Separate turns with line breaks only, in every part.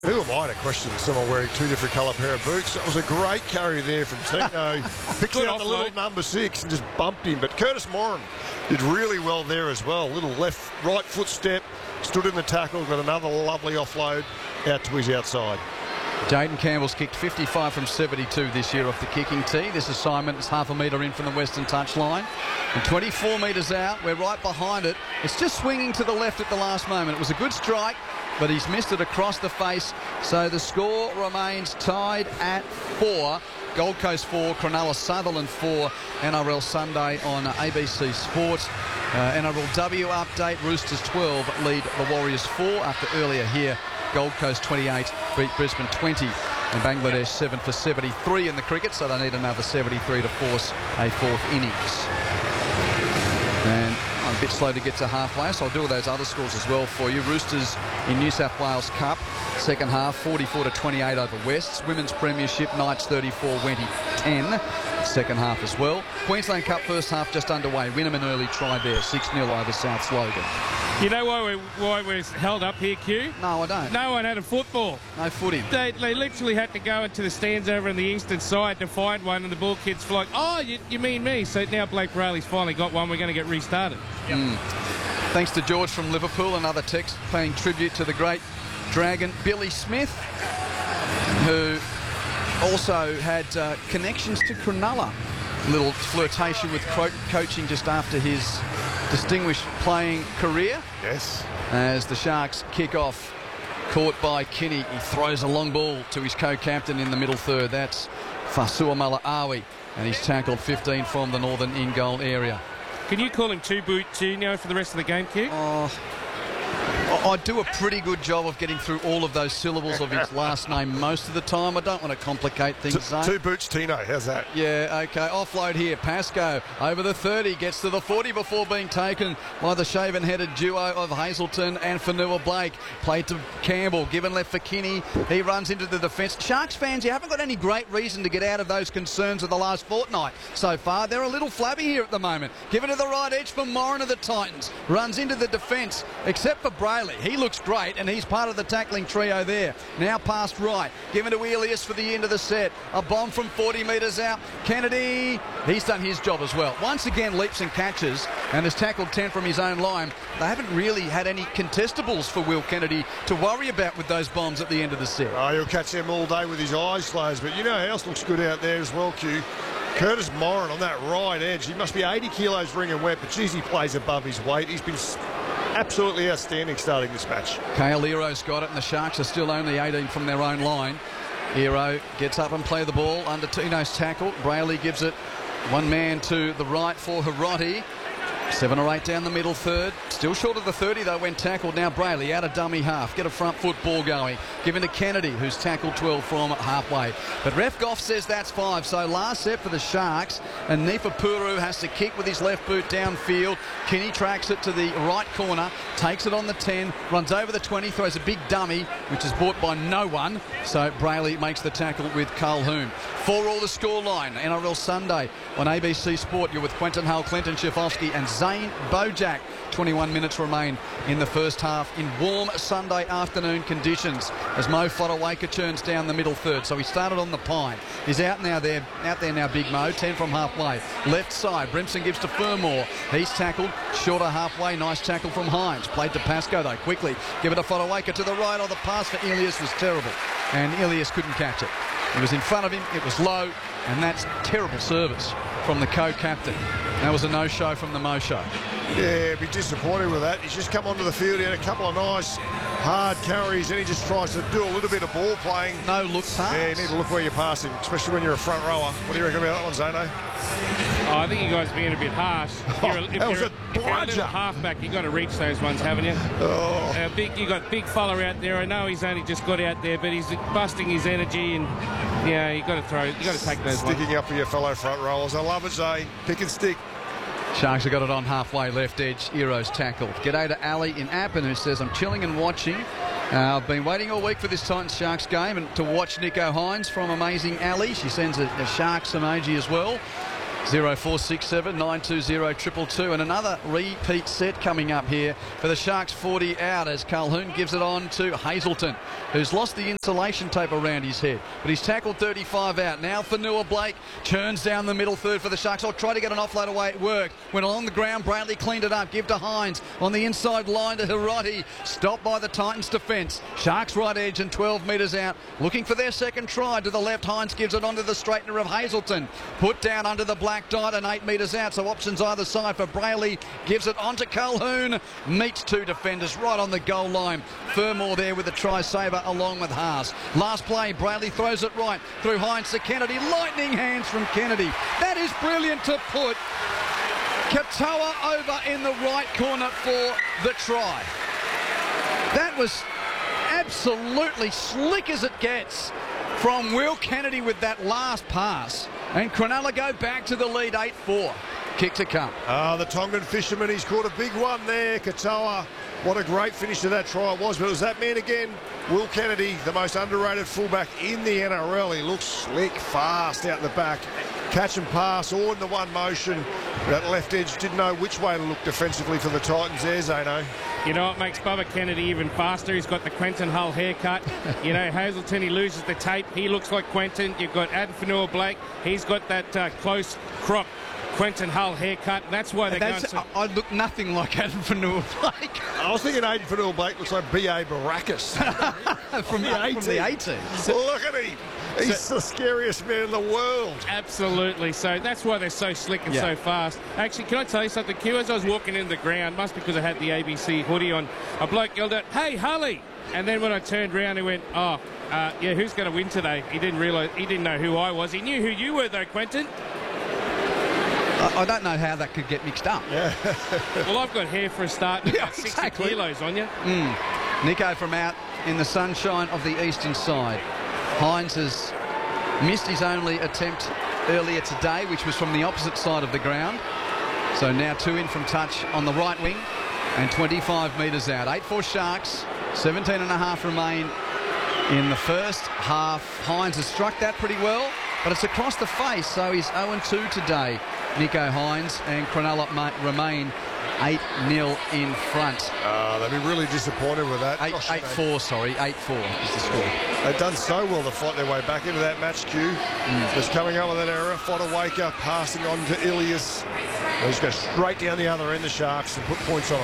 Who am I to question someone wearing two different colour pair of boots? That was a great carry there from Tino. Picked out the little number 6 and just bumped him. But Curtis Moran did really well there as well. Little right foot step, stood in the tackle, got another lovely offload out to his outside.
Jayden Campbell's kicked 55 from 72 this year off the kicking tee. This assignment is half a metre in from the western touchline. And 24 metres out, we're right behind it. It's just swinging to the left at the last moment. It was a good strike, but he's missed it across the face. So the score remains tied at 4. Gold Coast 4, Cronulla Sutherland 4, NRL Sunday on ABC Sport. NRLW update, Roosters 12 lead the Warriors 4 after earlier here. Gold Coast 28 beat Brisbane 20, and Bangladesh 7 for 73 in the cricket, so they need another 73 to force a fourth innings. And I'm a bit slow to get to halfway, so I'll do all those other scores as well for you. Roosters in New South Wales Cup, second half 44 to 28 over Wests. Women's Premiership, Knights 34, Wenty 10. Second half as well. Queensland Cup first half just underway. Winnerman early try there, 6-0 over South Logan.
You know why we're held up here, Q?
No, I don't.
No one had a football.
No footy.
They literally had to go into the stands over on the eastern side to find one, and the ball kids were like, oh, you mean me? So now Blake Rayleigh's finally got one. We're going to get restarted. Yep.
Thanks to George from Liverpool, another text paying tribute to the great Dragon Billy Smith, who also had connections to Cronulla. Little flirtation with coaching just after his distinguished playing career.
Yes.
As the Sharks kick off, caught by Kinney. He throws a long ball to his co-captain in the middle third. That's Fasua Malaawi, and he's tackled 15 from the northern in-goal area.
Can you call him Two-Boot Tino for the rest of the game, Q?
I do a pretty good job of getting through all of those syllables of his last name most of the time. I don't want to complicate things.
Two boots Tino, how's that?
Yeah, okay. Offload here. Pascoe over the 30, gets to the 40 before being taken by the shaven-headed duo of Hazelton and Fanua Blake. Played to Campbell, given left for Kinney. He runs into the defence. Sharks fans, you haven't got any great reason to get out of those concerns of the last fortnight so far. They're a little flabby here at the moment. Given to the right edge for Moran of the Titans. Runs into the defence, except for Brayley. He looks great, and he's part of the tackling trio there. Now past right, given to Elias for the end of the set. A bomb from 40 metres out. Kennedy, he's done his job as well. Once again, leaps and catches, and has tackled 10 from his own line. They haven't really had any contestables for Will Kennedy to worry about with those bombs at the end of the set.
Oh, he'll catch them all day with his eyes closed, but you know who else looks good out there as well, Q? Curtis Moran on that right edge. He must be 80 kilos ringing wet, but geez, he plays above his weight. He's been absolutely outstanding starting this match.
Kale Ero's got it, and the Sharks are still only 18 from their own line. Ero gets up and play the ball under Tino's tackle. Brayley gives it one man to the right for Hiroti. 7 or 8 down the middle third. Still short of the 30 though when tackled. Now Brayley out of dummy half. Get a front foot ball going. Given to Kennedy, who's tackled 12 from halfway. But Ref Goff says that's 5. So last set for the Sharks. And Nifa Puru has to kick with his left boot downfield. Kinney tracks it to the right corner. Takes it on the 10. Runs over the 20. Throws a big dummy, which is bought by no one. So Brayley makes the tackle with Calhoun. 4-all the scoreline. NRL Sunday on ABC Sport. You're with Quentin Hull, Clinton Schifofsky and Zane Bojack. 21 minutes remain in the first half in warm Sunday afternoon conditions as Mo Fotuaika churns down the middle third. So he started on the pine. He's out there now, Big Mo. 10 from halfway. Left side. Brimson gives to Fermor. He's tackled shorter halfway. Nice tackle from Hines. Played to Pascoe though quickly. Give it to Fotuaika to the right. Oh, the pass for Elias was terrible. And Elias couldn't catch it. It was in front of him. It was low. And that's terrible service from the co-captain. That was a no-show from the Mo-show.
Yeah, be disappointed with that. He's just come onto the field. He had a couple of nice hard carries, and he just tries to do a little bit of ball playing.
No look pass.
Yeah, you need to look where you're passing, especially when you're a front rower. What do you reckon about that one, Zano?
Oh, I think you guys are being a bit harsh. If you're a little halfback, you've got to reach those ones, haven't you?
Oh.
You got big fella out there. I know he's only just got out there, but he's busting his energy, and yeah, you got to take those ones.
Sticking up for your fellow front rowers. I love it, Zane. Pick and stick.
Sharks have got it on halfway left edge. Ero's tackled. G'day to Ali in Appin, who says, I'm chilling and watching. I've been waiting all week for this Titans-Sharks game and to watch Nico Hines from Amazing Ali. She sends a Sharks emoji as well. 0467 920 222, and another repeat set coming up here for the Sharks 40 out as Calhoun gives it on to Hazelton, who's lost the insulation tape around his head, but he's tackled 35 out. Now Fonua-Blake churns down the middle third for the Sharks. I'll try to get an offload away. It worked. Went along the ground. Brayley cleaned it up. Give to Hines on the inside line to Hiroti. Stopped by the Titans defence. Sharks right edge and 12 metres out. Looking for their second try to the left. Hines gives it onto the straightener of Hazelton. Put down under the black dot and 8 metres out. So options either side for Brayley. Gives it onto Calhoun. Meets two defenders right on the goal line. Fermor there with the try saver along with Haas. Last play. Brayley throws it right through Hines to Kennedy. Lightning hands from Kennedy. That is brilliant to put Katoa over in the right corner for the try. That was absolutely slick as it gets from Will Kennedy with that last pass. And Cronulla go back to the lead 8-4. Kick to come.
The Tongan fisherman, he's caught a big one there. Katoa, what a great finish to that try it was. But it was that man again, Will Kennedy, the most underrated fullback in the NRL. He looks slick, fast out the back. Catch and pass, all in the one motion. That left edge didn't know which way to look defensively for the Titans there, Zano.
You know what makes Bubba Kennedy even faster? He's got the Quentin Hull haircut. You know, Hazelton, he loses the tape. He looks like Quentin. You've got Adam Fonua-Blake. He's got that close crop Quentin Hull haircut. That's why they're going to...
I look nothing like Adam Fonua-Blake.
I was thinking Aiden Fonua-Blake looks like B.A. Baracus.
from the 80s.
Look at him. He's the scariest man in the world.
Absolutely. So that's why they're so slick and so fast. Actually, can I tell you something, Q? As I was walking in the ground, must be because I had the ABC hoodie on, a bloke yelled out, "Hey, Hully!" And then when I turned around, he went, yeah, who's going to win today? He didn't realise, he didn't know who I was. He knew who you were, though, Quentin.
I don't know how that could get mixed up.
Yeah.
Well, I've got hair for a start and about 60 kilos on you.
Nico from out in the sunshine of the eastern side. Hines has missed his only attempt earlier today, which was from the opposite side of the ground. So now 2 in from touch on the right wing and 25 metres out. 8-4 Sharks, 17.5 remain in the first half. Hines has struck that pretty well, but it's across the face, so he's 0-2 today. Nico Hines, and Cronulla remain 8-0 in front.
They'd be really disappointed with that.
8-4, sorry. 8-4 is the score.
They've done so well to fight their way back into that match, Q. Just coming up with that error. Fodawaker passing on to Ilias. They just go straight down the other end, the Sharks, and put points on them.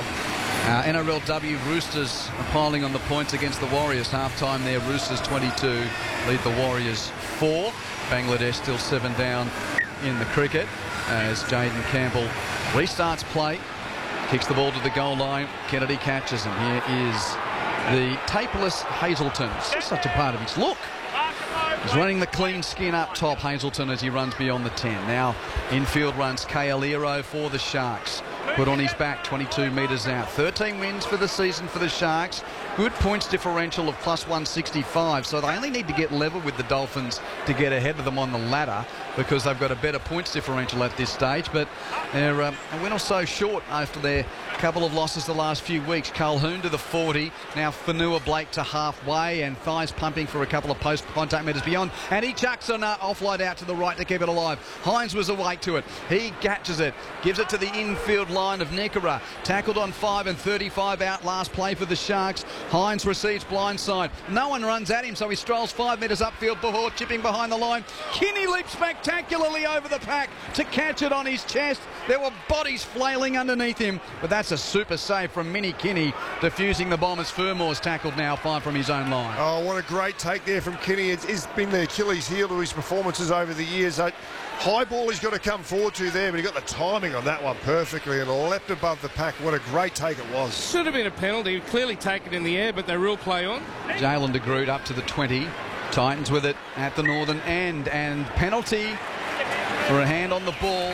NRLW Roosters are piling on the points against the Warriors. Half-time there, Roosters 22, lead the Warriors 4. Bangladesh still 7 down in the cricket as Jaden Campbell restarts play. Kicks the ball to the goal line. Kennedy catches him. Here is the tapeless Hazelton. It's just such a part of his look. He's running the clean skin up top, Hazelton, as he runs beyond the 10. Now infield runs Kaeliro for the Sharks. Put on his back, 22 metres out. 13 wins for the season for the Sharks. Good points differential of plus 165. So they only need to get level with the Dolphins to get ahead of them on the ladder, because they've got a better points differential at this stage. But they're a win or so short after their couple of losses the last few weeks. Calhoun to the 40. Now Fonua-Blake to halfway, and Thighs pumping for a couple of post-contact metres beyond. And he chucks an offload out to the right to keep it alive. Hines was awake to it. He catches it. Gives it to the infield line of Nekera. Tackled on 5 and 35 out last play for the Sharks. Hines receives blindside. No one runs at him, so he strolls 5 metres upfield before chipping behind the line. Kinney leaps spectacularly over the pack to catch it on his chest. There were bodies flailing underneath him, but that's a super save from Mini Kinney, defusing the bomb as Fermor's tackled now 5 from his own line.
Oh, what a great take there from Kinney. It's been the Achilles heel to his performances over the years. High ball he's got to come forward to there, but he got the timing on that one perfectly and leapt above the pack. What a great take it was.
Should have been a penalty. Clearly taken in the air, but they rule play on.
Jalen de Groot up to the 20. Titans with it at the northern end, and penalty for a hand on the ball.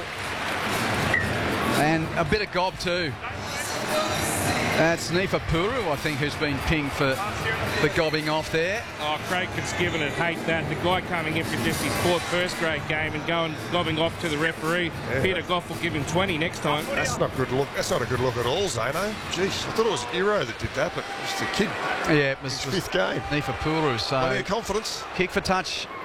And a bit of gob too. That's Nifa Puru, I think, who's been pinged for the gobbing off there.
Oh, Craig Fitzgibbon would hate that. The guy coming in for just his 4th first-grade game and going gobbing off to the referee. Yeah. Peter Goff will give him 20 next time.
That's not good look. That's not a good look at all, Zano. Jeez, I thought it was Iro that did that, but it's the kid.
Yeah, it was
his 5th game.
Nifa Puru. So
plenty of confidence.
Kick for touch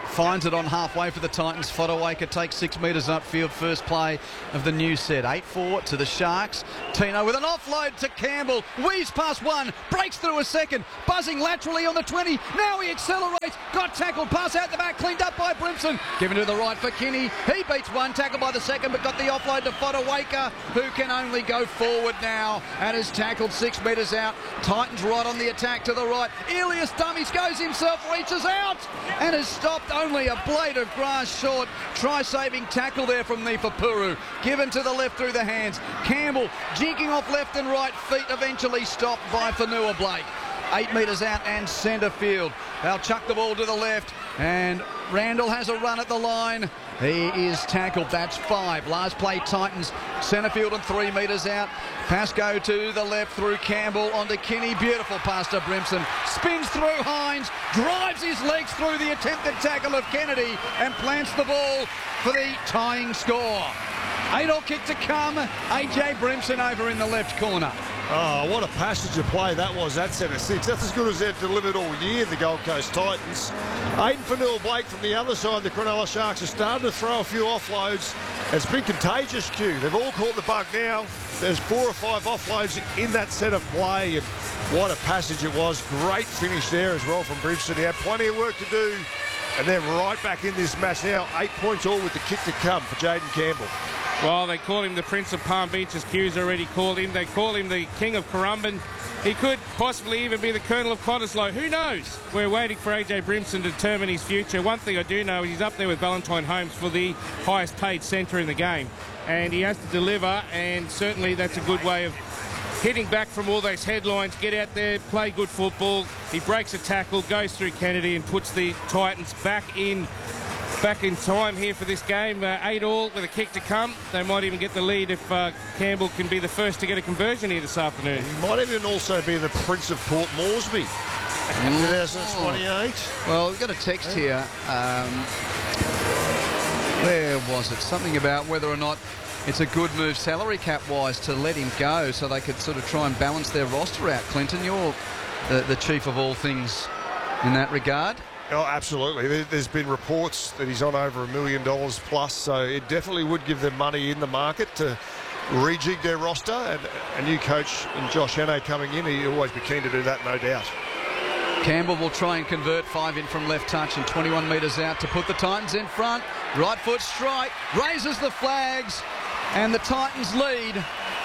finds it on halfway for the Titans. Fodawaker takes 6 metres upfield, first play of the new set. 8-4 to the Sharks. Tino with an offload to Campbell. Weaves past one, breaks through a second, buzzing laterally on the 20. Now he accelerates, got tackled, pass out the back, cleaned up by Brimson. Given to the right for Kinney. He beats one, tackled by the second, but got the offload to Fodawaker, who can only go forward now and is tackled 6 metres out. Titans right on the attack to the right. Elias dummies, goes himself, reaches out and is stopped only a blade of grass short. Try-saving tackle there from Nifapuru. Given to the left through the hands. Campbell jinking off left and right feet, eventually stopped by Fanua Blake. 8 metres out and centre field. They'll chuck the ball to the left and Randall has a run at the line. He is tackled. That's 5. Last play Titans. Centre field and 3 metres out. Pascoe to the left through Campbell onto Kinney. Beautiful pass to Brimson. Spins through Hines. Drives his legs through the attempted tackle of Kennedy and plants the ball for the tying score. 8-all kick to come. AJ Brimson over in the left corner.
Oh, what a passage of play that was at centre 6. That's as good as they've delivered all year, the Gold Coast Titans. Aiden Fanua-Blake from the other side, the Cronulla Sharks, are starting to throw a few offloads. It's been contagious, Q. They've all caught the bug now. There's 4 or 5 offloads in that set of play, and what a passage it was. Great finish there as well from Brimson. He had plenty of work to do, and they're right back in this match now. 8 points all with the kick to come for Jaden Campbell.
Well, they call him the Prince of Palm Beach, as Q's already called him. They call him the King of Currumbin. He could possibly even be the Colonel of Cottesloe. Who knows? We're waiting for AJ Brimson to determine his future. One thing I do know is he's up there with Valentine Holmes for the highest paid centre in the game. And he has to deliver, and certainly that's a good way of hitting back from all those headlines. Get out there, play good football. He breaks a tackle, goes through Kennedy and puts the Titans back in time here for this game. 8-all with a kick to come. They might even get the lead if Campbell can be the first to get a conversion here this afternoon.
He might even also be the Prince of Port Moresby. 2028.
Well, we've got a text here. Where was it? Something about whether or not it's a good move salary cap wise to let him go so they could sort of try and balance their roster out. Clinton, you're the chief of all things in that regard.
Oh, absolutely. There's been reports that he's on over $1 million plus, so it definitely would give them money in the market to rejig their roster. And a new coach in Josh Hannay coming in, he'll always be keen to do that, no doubt.
Campbell will try and convert 5 in from left touch and 21 metres out to put the Titans in front. Right foot strike, raises the flags, and the Titans lead.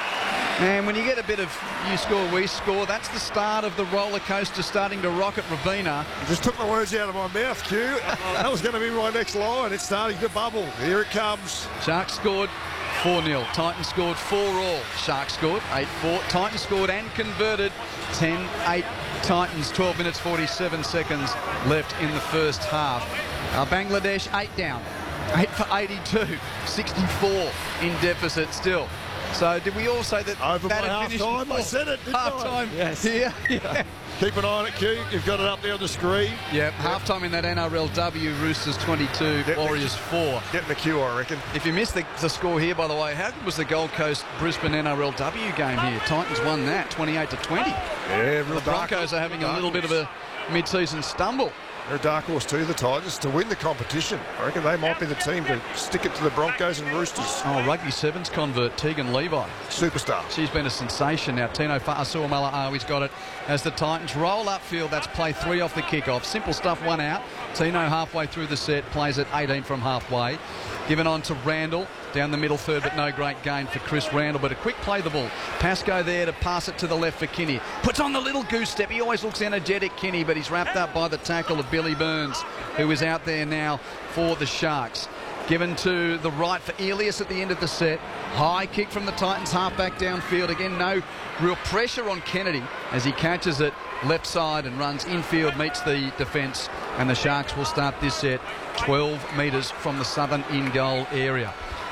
And when you get a bit of you score, we score, that's the start of the roller coaster starting to rock at Robina.
You just took my words out of my mouth, Q. That was going to be my next line. It's starting to bubble. Here it comes.
Sharks scored 4-0. Titans scored 4-all. Sharks scored 8-4. Titans scored and converted 10-8. Titans, 12 minutes 47 seconds left in the first half. Bangladesh 8 down. 8 for 82. 64 in deficit still. So did we all say that
over
that
by
had finished
half-time? I said it, didn't
half-time.
I? Yes.
Yeah.
Keep an eye on it, Q. You've got it up there on the screen.
Yep, half-time in that NRLW, Roosters 22, Warriors 4.
Getting the Q, I reckon.
If you missed the score here, by the way, how good was the Gold Coast Brisbane NRLW game here? Titans won that 28-20.
Yeah, real.
The Broncos are having a little bit of a mid-season stumble.
They're a dark horse too, the Titans, to win the competition. I reckon they might be the team to stick it to the Broncos and Roosters.
Oh, Rugby Sevens convert, Tegan Levi.
Superstar.
She's been a sensation now. Tino Fa'asuamala'a got it as the Titans roll upfield. That's play 3 off the kickoff. Simple stuff, 1 out. Tino halfway through the set, plays at 18 from halfway. Given on to Randall. Down the middle third, but no great gain for Chris Randall. But a quick play the ball. Pascoe there to pass it to the left for Kinney. Puts on the little goose step. He always looks energetic, Kinney, but he's wrapped up by the tackle of Billy Burns, who is out there now for the Sharks. Given to the right for Elias at the end of the set. High kick from the Titans halfback downfield. Again, no real pressure on Kennedy as he catches it left side and runs infield, meets the defence, and the Sharks will start this set 12 metres from the southern in-goal area.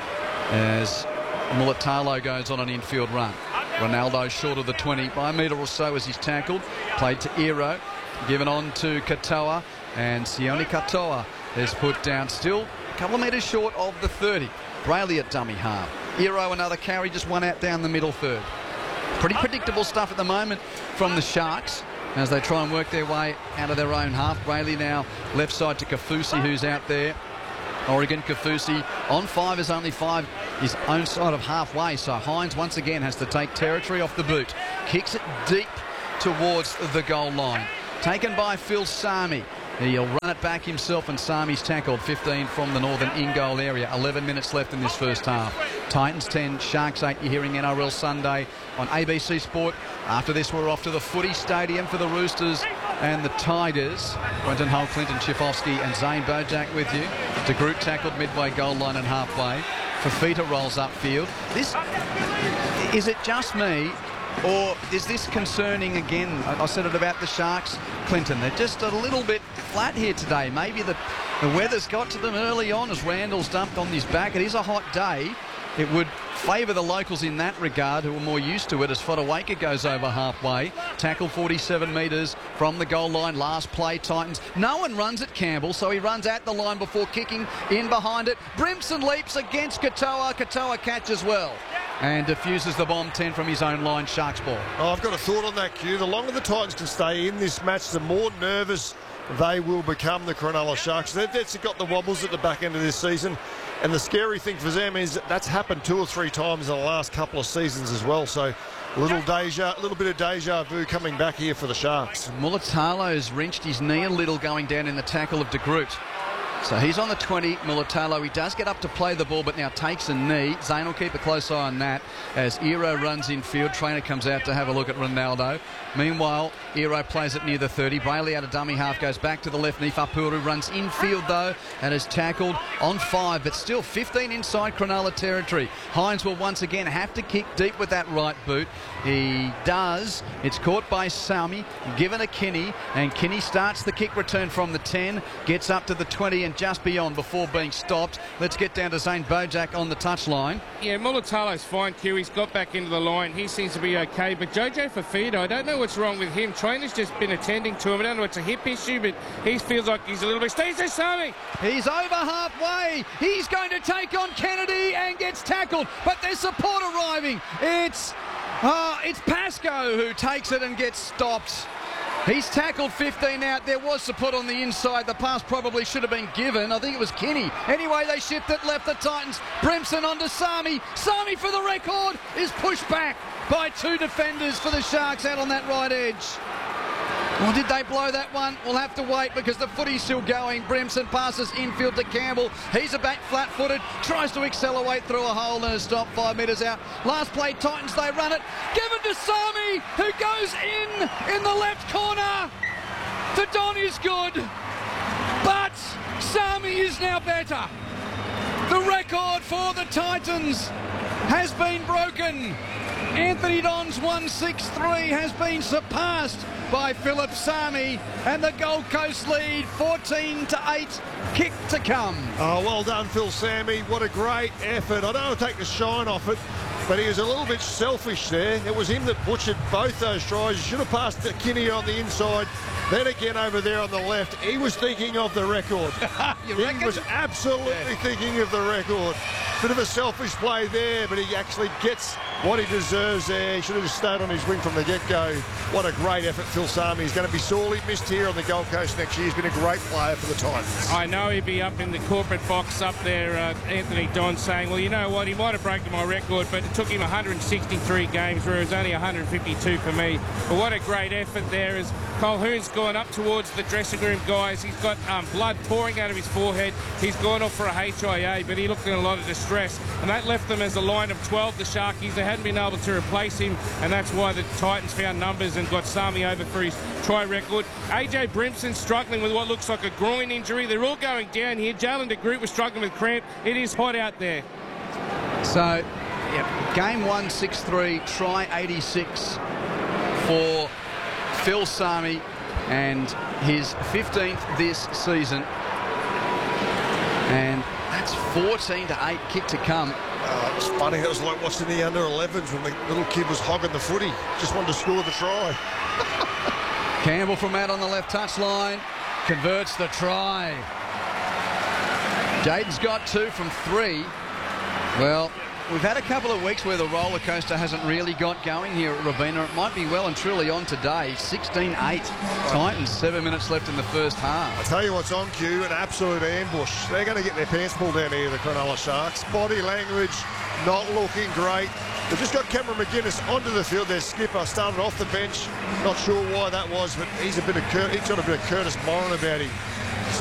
As Mulatalo goes on an infield run. Ronaldo short of the 20 by a metre or so as he's tackled. Played to Ero. Given on to Katoa. And Sione Katoa is put down still a couple of metres short of the 30. Brayley at dummy half. Ero another carry, just 1 out down the middle third. Pretty predictable stuff at the moment from the Sharks. as they try and work their way out of their own half. Brayley now left side to Kafusi, who's out there. Oregon Kafusi on 5 is only 5 his own side of halfway, so Hines once again has to take territory off the boot. Kicks it deep towards the goal line. Taken by Phil Sami. He'll run it back himself, and Sami's tackled. 15 from the northern in-goal area. 11 minutes left in this first half. Titans 10, Sharks 8. You're hearing NRL Sunday on ABC Sport. After this, we're off to the Footy Stadium for the Roosters and the Tigers. Quentin Hull, Clinton Schifofsky and Zane Bojack with you. De Groot tackled midway goal line and halfway. Fafita rolls upfield. Is it just me, or is this concerning again? I said it about the Sharks, Clinton. They're just a little bit flat here today. Maybe the weather's got to them early on as Randall's dumped on his back. It is a hot day. It would favour the locals in that regard, who are more used to it, as Fotuaika goes over halfway. Tackle 47 metres from the goal line. Last play, Titans. No one runs at Campbell, so he runs at the line before kicking in behind it. Brimson leaps against Katoa. Katoa catches well and diffuses the bomb. 10 from his own line. Sharks ball.
Oh, I've got a thought on that, Q. The longer the Titans can stay in this match, the more nervous they will become, the Cronulla Sharks. They've got the wobbles at the back end of this season. And the scary thing for them is that's happened 2 or 3 times in the last couple of seasons as well. So a little bit of deja vu coming back here for the Sharks.
Mulatalo's wrenched his knee a little going down in the tackle of De Groot. So he's on the 20, Mulatalo. He does get up to play the ball, but now takes a knee. Zane will keep a close eye on that as Ero runs infield. Trainer comes out to have a look at Ronaldo. Meanwhile, Ero plays it near the 30. Brayley out of dummy half, goes back to the left knee. Fapuru runs infield, though, and is tackled on 5, but still 15 inside Cronulla territory. Hines will once again have to kick deep with that right boot. He does. It's caught by Sami, given to Kinney, and Kinney starts the kick return from the 10, gets up to the 20 and just beyond before being stopped. Let's get down to Zane Bojack on the touchline.
Yeah, Mulatalo's fine, Q. He's got back into the line. He seems to be okay, but Jojo Fafita, I don't know what's wrong with him. Trainer's just been attending to him. I don't know if it's a hip issue, but he feels like he's a little bit... Stays there, Sami!
He's over halfway. He's going to take on Kennedy and gets tackled, but there's support arriving. It's Pascoe who takes it and gets stopped. He's tackled 15 out. There was support on the inside. The pass probably should have been given. I think it was Kinney. Anyway, they shift it left the Titans. Brimson onto Sami. Sami, for the record, is pushed back by 2 defenders for the Sharks out on that right edge. Well, did they blow that one? We'll have to wait because the footy's still going. Brimson passes infield to Campbell. He's a back flat-footed. Tries to accelerate through a hole and a stop 5 metres out. Last play, Titans, they run it. Given to Sami, who goes in the left corner. The Don is good. But Sami is now better. The record for the Titans has been broken. Anthony Don's 163 has been surpassed by Philip Sami, and the Gold Coast lead 14-8. Kick to come.
Oh, well done, Phil Sami. What a great effort. I don't want to take the shine off it, but he was a little bit selfish there. It was him that butchered both those tries. He should have passed to Kinney on the inside. Then again over there on the left, he was thinking of the record. He was absolutely thinking of the record. Bit of a selfish play there, but he actually gets what he deserves there. He should have just stayed on his wing from the get-go. What a great effort, Phil Sami. He's going to be sorely missed here on the Gold Coast next year. He's been a great player for the Titans.
I know he'd be up in the corporate box up there, Anthony Don, saying, well, you know what, he might have broken my record, but it took him 163 games, where it was only 152 for me. But what a great effort there as Colquhoun's gone up towards the dressing room, guys. He's got blood pouring out of his forehead. He's gone off for a HIA, but he looked in a lot of distress. And that left them as a line of 12, the Sharkies. They hadn't been able to replace him, and that's why the Titans found numbers and got Sami over for his try record. AJ Brimson struggling with what looks like a groin injury. They're all going down here. Jalen de Groot was struggling with cramp. It is hot out there.
So, yeah, game 1, 6-3, try 86 for Phil Sami, and his 15th this season. And that's 14-8. Kick to come.
It was funny. It was like watching the under-11s when the little kid was hogging the footy. Just wanted to score the try.
Campbell from out on the left touchline converts the try. Jayden's got 2 from 3. Well, we've had a couple of weeks where the roller coaster hasn't really got going here at Robina. It might be well and truly on today. 16-8. Titans, 7 minutes left in the first half.
I'll tell you what's on cue, an absolute ambush. They're going to get their pants pulled down here, the Cronulla Sharks. Body language not looking great. They've just got Cameron McGuinness onto the field. Their skipper started off the bench. Not sure why that was, but he's got a bit of Curtis Moran about him.